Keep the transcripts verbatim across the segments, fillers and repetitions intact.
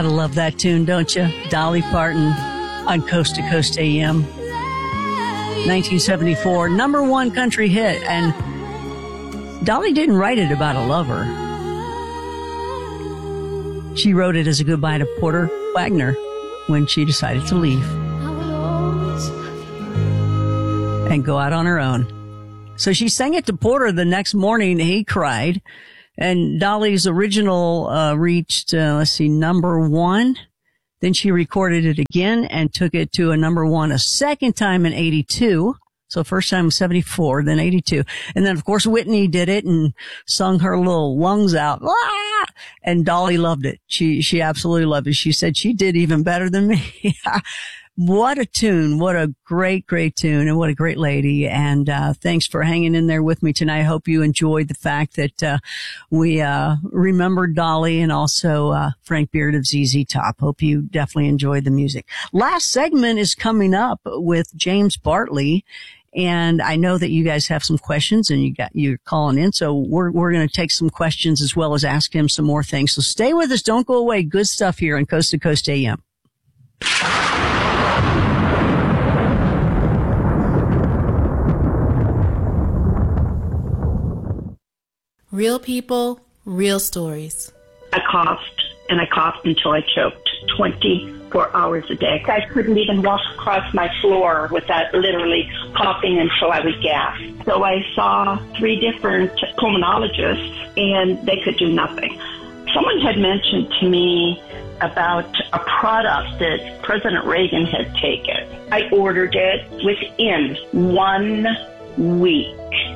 Gotta love that tune, don't you? Dolly Parton on Coast to Coast A M. nineteen seventy-four, number one country hit. And Dolly didn't write it about a lover. She wrote it as a goodbye to Porter Wagoner when she decided to leave and go out on her own. So she sang it to Porter the next morning. He cried. And Dolly's original uh, reached, uh, let's see, number one. Then she recorded it again and took it to a number one a second time in eighty-two. So first time was seventy-four, then eighty-two. And then, of course, Whitney did it and sung her little lungs out. Ah! And Dolly loved it. She she absolutely loved it. She said she did even better than me. What a tune. What a great, great tune. And what a great lady. And uh thanks for hanging in there with me tonight. I hope you enjoyed the fact that uh we uh remembered Dolly and also uh Frank Beard of Z Z Top. Hope you definitely enjoyed the music. Last segment is coming up with James Bartley. And I know that you guys have some questions and you got, you're calling in. So we're, we're going to take some questions as well as ask him some more things. So stay with us. Don't go away. Good stuff here on Coast to Coast A M. Real people, real stories. I coughed and I coughed until I choked twenty-four hours a day. I couldn't even walk across my floor without literally coughing until I would gasp. So I saw three different pulmonologists and they could do nothing. Someone had mentioned to me about a product that President Reagan had taken. I ordered it within one week.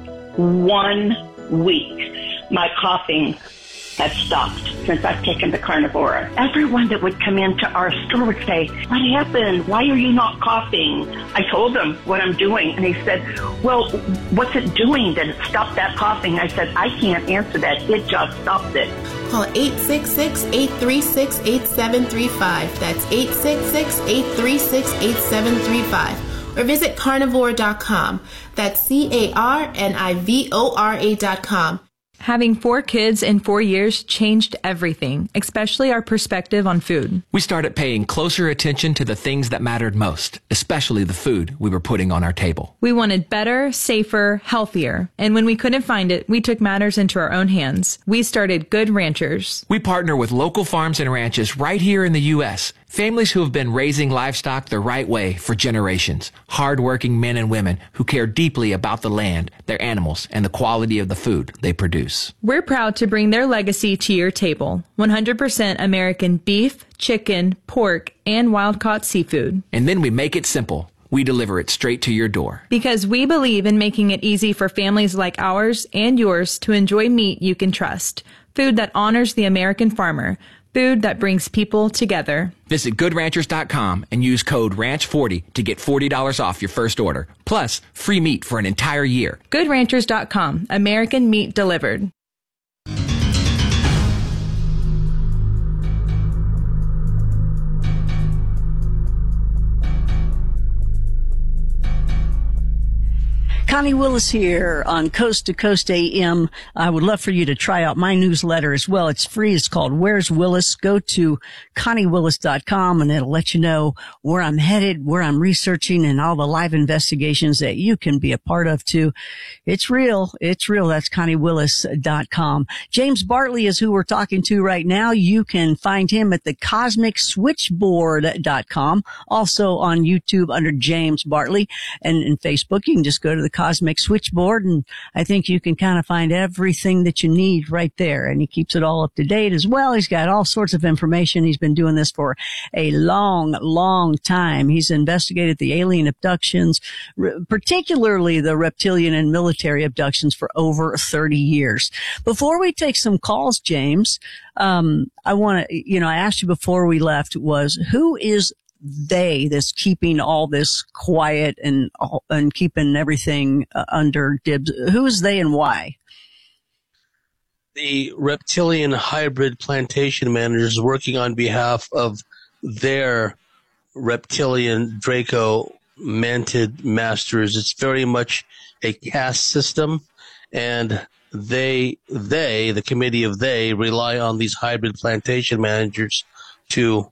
One week. My coughing had stopped since I've taken the Carnivora. Everyone that would come into our store would say, "What happened? Why are you not coughing?" I told them what I'm doing, and they said, "Well, what's it doing that it stopped that coughing?" I said, "I can't answer that. It just stopped it." Call eight six six, eight three six, eight seven three five. That's eight six six, eight three six, eight seven three five. Or visit carnivore dot com. That's C A R N I V O R A dot com. Having four kids in four years changed everything, especially our perspective on food. We started paying closer attention to the things that mattered most, especially the food we were putting on our table. We wanted better, safer, healthier. And when we couldn't find it, we took matters into our own hands. We started Good Ranchers. We partner with local farms and ranches right here in the U S Families who have been raising livestock the right way for generations. Hard-working men and women who care deeply about the land, their animals, and the quality of the food they produce. We're proud to bring their legacy to your table. one hundred percent American beef, chicken, pork, and wild-caught seafood. And then we make it simple. We deliver it straight to your door. Because we believe in making it easy for families like ours and yours to enjoy meat you can trust. Food that honors the American farmer. Food that brings people together. Visit good ranchers dot com and use code ranch forty to get forty dollars off your first order. Plus, free meat for an entire year. good ranchers dot com. American meat delivered. Connie Willis here on Coast to Coast A M. I would love for you to try out my newsletter as well. It's free. It's called Where's Willis? Go to connie willis dot com and it'll let you know where I'm headed, where I'm researching, and all the live investigations that you can be a part of too. It's real. It's real. That's connie willis dot com. James Bartley is who we're talking to right now. You can find him at the cosmic switchboard dot com. Also on YouTube under James Bartley, and in Facebook you can just go to the Cosmic Switchboard, and I think you can kind of find everything that you need right there. And he keeps it all up to date as well. He's got all sorts of information. He's been doing this for a long, long time. He's investigated the alien abductions, particularly the reptilian and military abductions, for over thirty years. Before we take some calls, James, um, I want to, you know, I asked you before we left was, who is they that's keeping all this quiet and and keeping everything uh, under dibs? Who is they and why? The reptilian hybrid plantation managers working on behalf of their reptilian Draco mantid masters. It's very much a caste system, and they, they, the committee of they, rely on these hybrid plantation managers to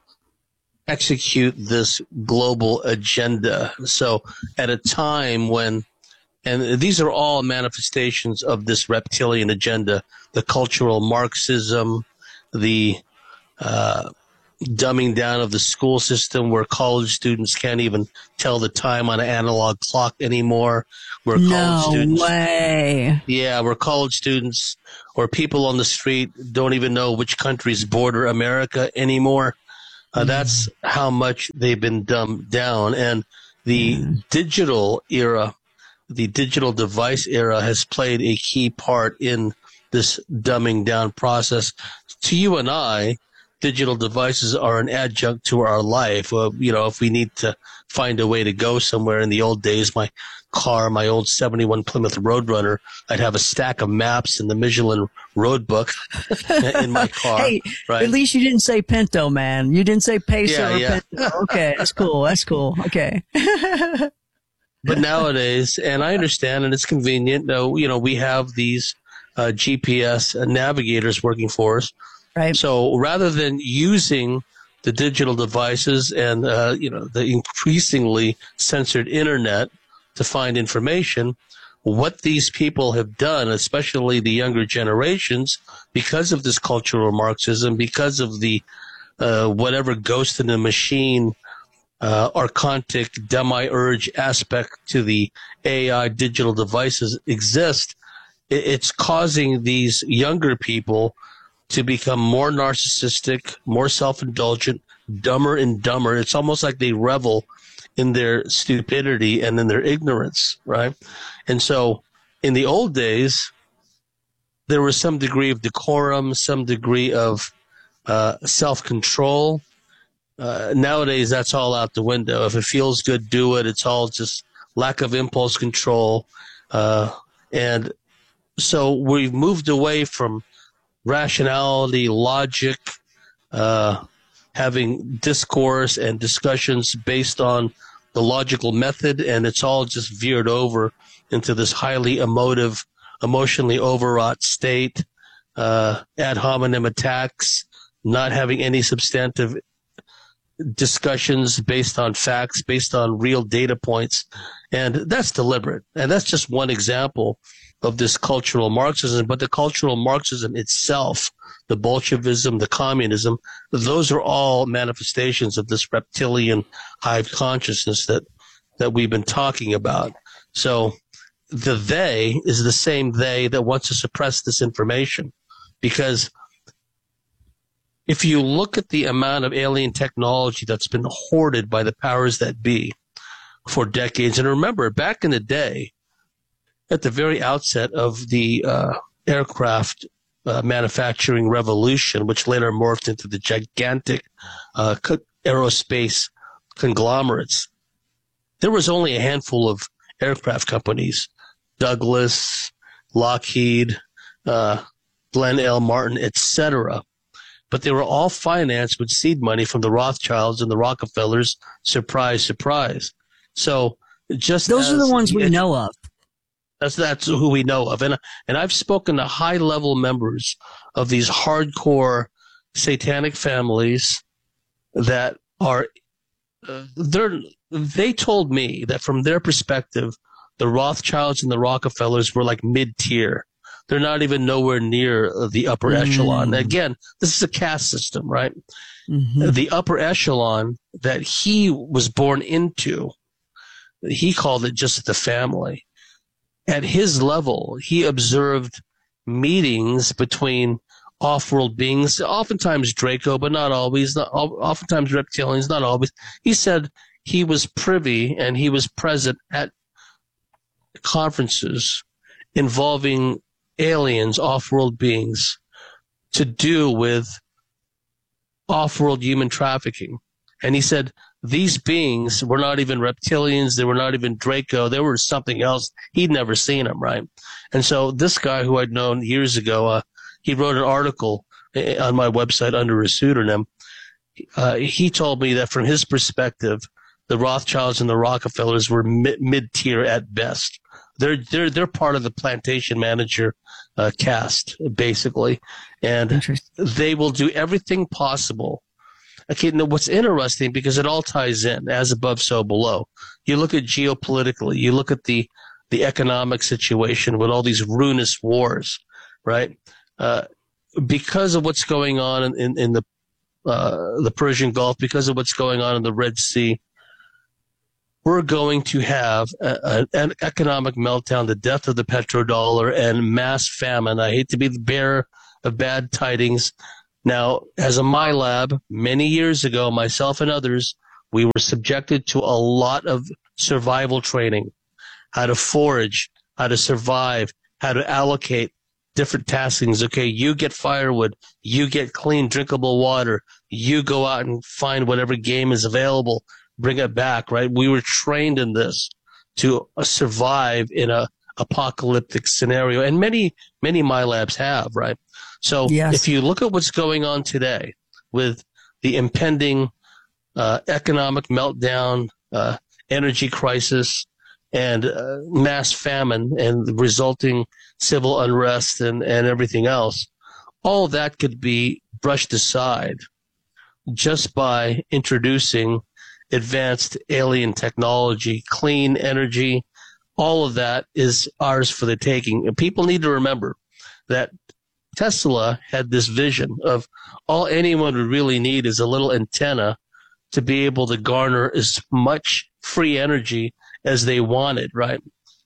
execute this global agenda. So at a time when, and these are all manifestations of this reptilian agenda, the cultural Marxism, the uh, dumbing down of the school system where college students can't even tell the time on an analog clock anymore. Where no college students, way. Yeah, where college students or people on the street don't even know which countries border America anymore. Uh, mm. That's how much they've been dumbed down. And the mm. digital era, the digital device era has played a key part in this dumbing down process. To you and I, digital devices are an adjunct to our life. Uh, you know, if we need to find a way to go somewhere in the old days, my car, my old seventy-one Plymouth Roadrunner, I'd have a stack of maps in the Michelin Road Book in my car. Hey, right? At least you didn't say Pinto, man. You didn't say Pacer yeah, or yeah. Pinto. Okay, that's cool. That's cool. Okay. But nowadays, and I understand, and it's convenient, uh, you know, we have these uh, G P S navigators working for us. Right. So rather than using the digital devices and, uh, you know, the increasingly censored internet to find information, what these people have done, especially the younger generations, because of this cultural Marxism, because of the uh, whatever ghost in the machine, uh, archontic demiurge aspect to the A I digital devices exist, it's causing these younger people to become more narcissistic, more self-indulgent, dumber and dumber. It's almost like they revel in their stupidity and in their ignorance, right? And so in the old days, there was some degree of decorum, some degree of uh, self-control. Uh, nowadays, that's all out the window. If it feels good, do it. It's all just lack of impulse control. Uh, and so we've moved away from rationality, logic, uh, having discourse and discussions based on the logical method, and it's all just veered over into this highly emotive, emotionally overwrought state, uh, ad hominem attacks, not having any substantive discussions based on facts, based on real data points. And that's deliberate. And that's just one example of this cultural Marxism. But the cultural Marxism itself, the Bolshevism, the communism, those are all manifestations of this reptilian hive consciousness that, that we've been talking about. So the they is the same they that wants to suppress this information. Because if you look at the amount of alien technology that's been hoarded by the powers that be for decades, and remember, back in the day, at the very outset of the uh, aircraft uh, manufacturing revolution, which later morphed into the gigantic uh, co- aerospace conglomerates, there was only a handful of aircraft companies, Douglas, Lockheed, uh, Glenn L. Martin, et cetera. But they were all financed with seed money from the Rothschilds and the Rockefellers. Surprise, surprise. So just those are the ones we it, know of. That's that's who we know of, and and I've spoken to high level members of these hardcore satanic families that are uh, they're they told me that from their perspective, the Rothschilds and the Rockefellers were like mid tier. They're not even nowhere near the upper mm. echelon. Again, this is a caste system, right? Mm-hmm. The upper echelon that he was born into, he called it just the family. At his level, he observed meetings between off-world beings, oftentimes Draco, but not always, not, oftentimes reptilians, not always. He said he was privy and he was present at conferences involving aliens, off-world beings, to do with off-world human trafficking. And he said these beings were not even reptilians. They were not even Draco. They were something else. He'd never seen them, right? And so this guy who I'd known years ago, uh, he wrote an article on my website under a pseudonym. Uh, he told me that from his perspective, the Rothschilds and the Rockefellers were mi- mid-tier at best. They're they're they're part of the plantation manager uh, caste, basically, and they will do everything possible okay, now what's interesting, because it all ties in, as above, so below. You look at geopolitically, you look at the, the economic situation with all these ruinous wars, right? Uh, because of what's going on in, in, in the, uh, the Persian Gulf, because of what's going on in the Red Sea, we're going to have a, a, an economic meltdown, the death of the petrodollar, and mass famine. I hate to be the bearer of bad tidings. Now, as a MyLab, many years ago, myself and others, we were subjected to a lot of survival training, how to forage, how to survive, how to allocate different taskings. Okay, you get firewood, you get clean, drinkable water, you go out and find whatever game is available, bring it back, right? We were trained in this to uh, survive in a apocalyptic scenario, and many, many MyLabs have, right? So yes. If you look at what's going on today with the impending uh, economic meltdown, uh, energy crisis, and uh, mass famine, and the resulting civil unrest and, and everything else, all that could be brushed aside just by introducing advanced alien technology, clean energy. All of that is ours for the taking. And people need to remember that Tesla had this vision of all anyone would really need is a little antenna to be able to garner as much free energy as they wanted, right?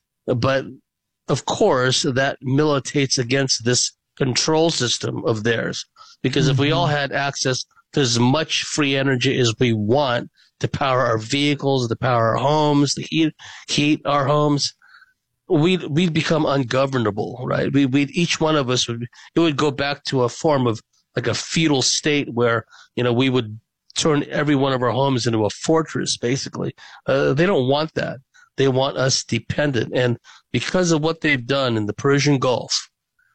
But of course, that militates against this control system of theirs. Because mm-hmm. if we all had access to as much free energy as we want to power our vehicles, to power our homes, to heat, heat our homes, we'd, we'd become ungovernable, right? We, we'd, each one of us would, it would go back to a form of like a feudal state where, you know, we would turn every one of our homes into a fortress, basically. Uh, they don't want that. They want us dependent. And because of what they've done in the Persian Gulf,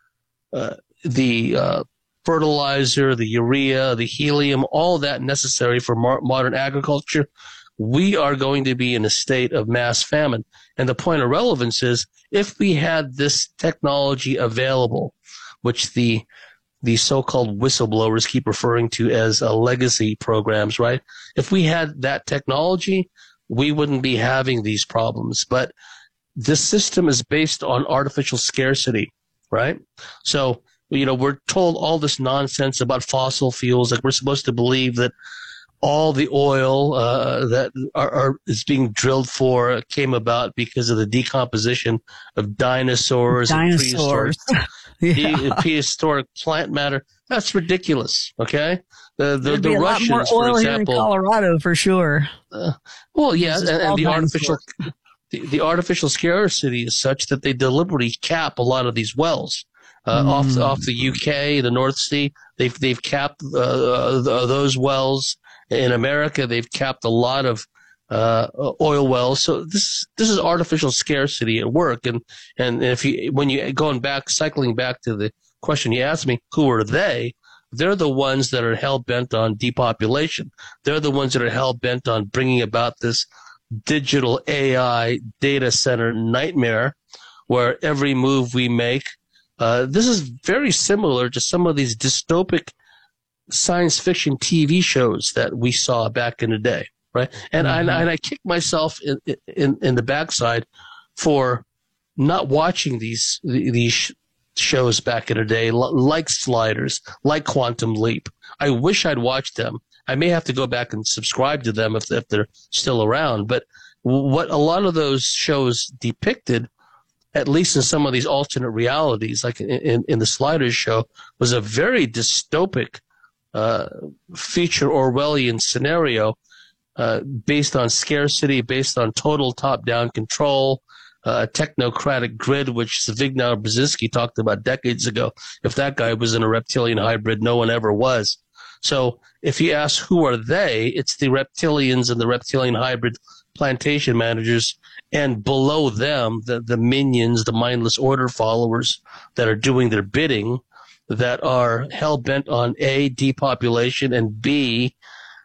uh, the, uh, fertilizer, the urea, the helium, all that necessary for mar- modern agriculture, we are going to be in a state of mass famine. And the point of relevance is, if we had this technology available, which the the so-called whistleblowers keep referring to as uh, legacy programs, right? If we had that technology, we wouldn't be having these problems. But this system is based on artificial scarcity, right? So, you know, we're told all this nonsense about fossil fuels. Like, we're supposed to believe that all the oil uh, that are, are is being drilled for came about because of the decomposition of dinosaurs, dinosaurs. and prehistoric, yeah. prehistoric plant matter. That's ridiculous. Okay, the the, There'd the be a Russians, lot more oil for example, here in Colorado for sure. Uh, well, yeah, and, and the artificial the, the artificial scarcity is such that they deliberately cap a lot of these wells. Uh, mm. off off the U K, the North Sea, they've they've capped uh, those wells. In America, they've capped a lot of uh, oil wells. So this this is artificial scarcity at work. And and if you when you going back cycling back to the question you asked me, who are they? They're the ones that are hell bent on depopulation. They're the ones that are hell bent on bringing about this digital A I data center nightmare, where every move we make. Uh, this is very similar to some of these dystopic science fiction T V shows that we saw back in the day, right? And mm-hmm. I and I kick myself in, in in the backside for not watching these these shows back in the day, like Sliders, like Quantum Leap. I wish I'd watched them. I may have to go back and subscribe to them if if they're still around. But what a lot of those shows depicted, at least in some of these alternate realities, like in, in, in the Sliders show, was a very dystopic uh, feature Orwellian scenario uh, based on scarcity, based on total top-down control, uh, a technocratic grid, which Zbigniew Brzezinski talked about decades ago. If that guy was in a reptilian hybrid, no one ever was. So if you ask who are they, it's the reptilians and the reptilian hybrid plantation managers, and below them, the, the minions, the mindless order followers that are doing their bidding, that are hell-bent on A, depopulation, and B,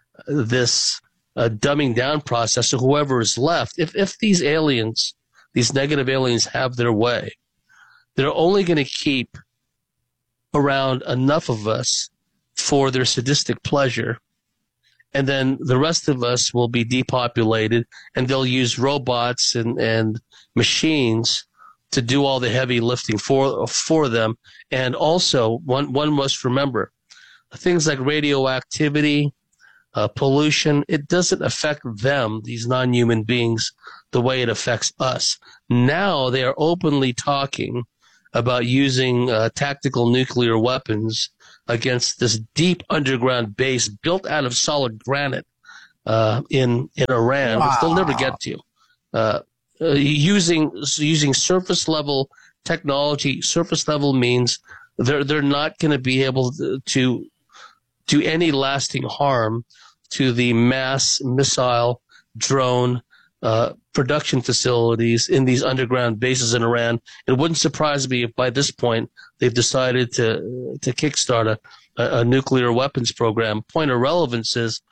this uh, dumbing down process. So whoever is left, if, if these aliens, these negative aliens have their way, they're only going to keep around enough of us for their sadistic pleasure, and then the rest of us will be depopulated, and they'll use robots and, and machines to do all the heavy lifting for for them. And also, one one must remember, things like radioactivity, uh, pollution, it doesn't affect them, these non-human beings, the way it affects us. Now they are openly talking about using uh, tactical nuclear weapons against this deep underground base built out of solid granite uh, in in Iran, wow. which they'll never get to. Uh, uh, using using surface level technology. Surface level means they're they're not going to be able to, to do any lasting harm to the mass missile drone uh, production facilities in these underground bases in Iran. It wouldn't surprise me if by this point they've decided to to kickstart a, a, a nuclear weapons program. Point of relevance is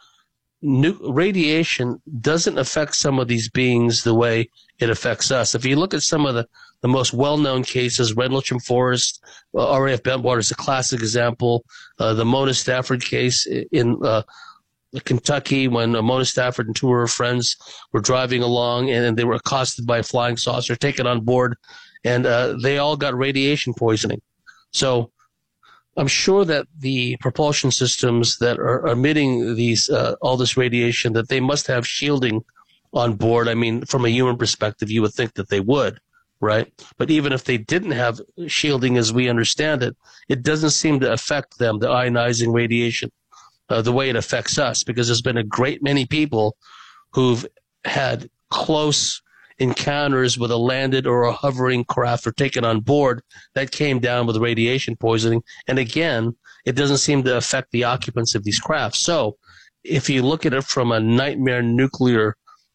nu- radiation doesn't affect some of these beings the way it affects us. If you look at some of the, the most well-known cases, Rendlesham Forest, uh, R A F Bentwater is a classic example. Uh, the Mona Stafford case in uh, Kentucky, when Mona Stafford and two of her friends were driving along and they were accosted by a flying saucer, taken on board, and uh, they all got radiation poisoning. So I'm sure that the propulsion systems that are emitting these uh, all this radiation, that they must have shielding on board. I mean, from a human perspective, you would think that they would, right? But even if they didn't have shielding as we understand it, it doesn't seem to affect them, the ionizing radiation, uh, the way it affects us, because there's been a great many people who've had close encounters with a landed or a hovering craft or taken on board that came down with radiation poisoning. And again, it doesn't seem to affect the occupants of these crafts. So if you look at it from a nightmare nuclear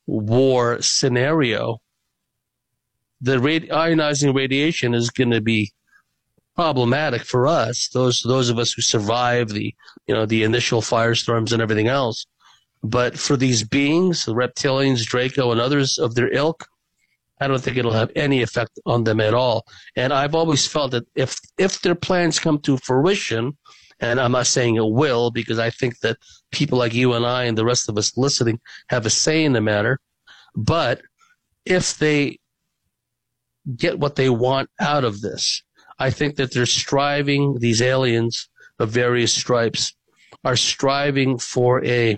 war scenario, the radi- ionizing radiation is going to be problematic for us, those those of us who survive the you know the initial firestorms and everything else. But for these beings, the reptilians, Draco, and others of their ilk, I don't think it'll have any effect on them at all. And I've always felt that if if their plans come to fruition, and I'm not saying it will, because I think that people like you and I and the rest of us listening have a say in the matter, but if they get what they want out of this, I think that they're striving, these aliens of various stripes are striving for a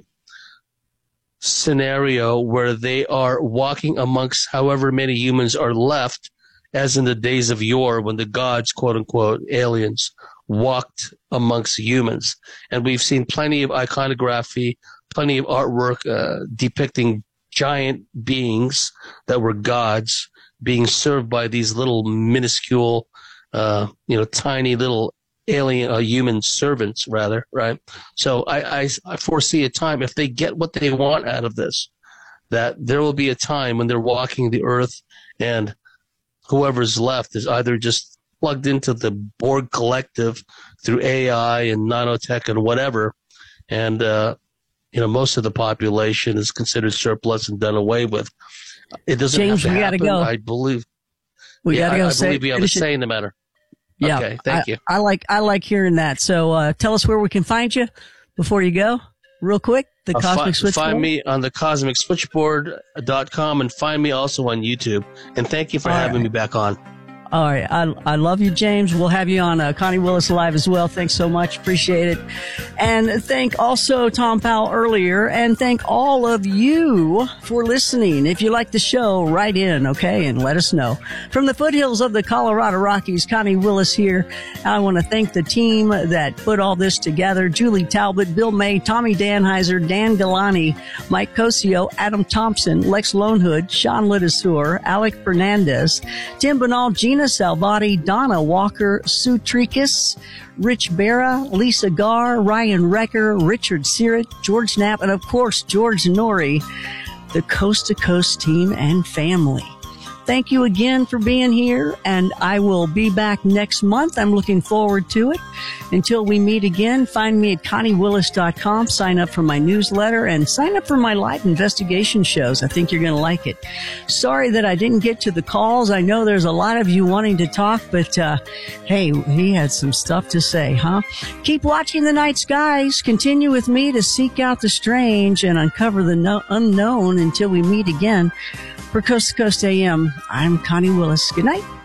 scenario where they are walking amongst however many humans are left, as in the days of yore when the gods, quote unquote, aliens, walked amongst humans. And we've seen plenty of iconography, plenty of artwork uh, depicting giant beings that were gods being served by these little minuscule, uh, you know, tiny little alien uh, human servants, rather, right? So I, I, I foresee a time, if they get what they want out of this, that there will be a time when they're walking the earth and whoever's left is either just plugged into the Borg collective through A I and nanotech and whatever, and uh, you know, most of the population is considered surplus and done away with. It doesn't James, have to we happen. Gotta go. I believe. We yeah, gotta go. I, I say, believe we have a say in the matter. Yeah, okay, thank I, you. I like I like hearing that. So uh, tell us where we can find you before you go, real quick. The uh, Cosmic fi- Switchboard. Find me on the cosmic switchboard dot com and find me also on YouTube. And thank you for All having right. me back on. All right. I, I love you, James. We'll have you on uh, Connie Willis Live as well. Thanks so much. Appreciate it. And thank also Tom Powell earlier, and thank all of you for listening. If you like the show, write in, okay, and let us know. From the foothills of the Colorado Rockies, Connie Willis here. I want to thank the team that put all this together. Julie Talbot, Bill May, Tommy Danheiser, Dan Galani, Mike Cosio, Adam Thompson, Lex Lonehood, Sean Lidisur, Alec Fernandez, Tim Banal, Gina Salvati, Donna Walker, Sue Tricus, Rich Barra, Lisa Garr, Ryan Recker, Richard Sirrett, George Knapp, and of course, George Norrie, the Coast to Coast team and family. thank you again for being here, and I will be back next month. I'm looking forward to it. Until we meet again, find me at Connie Willis dot com, sign up for my newsletter, and sign up for my live investigation shows. I think you're going to like it. Sorry that I didn't get to the calls. I know there's a lot of you wanting to talk, but uh, hey, he had some stuff to say, huh? Keep watching the night skies. Continue with me to seek out the strange and uncover the no- unknown until we meet again. For Coast to Coast A M, I'm Connie Willis. Good night.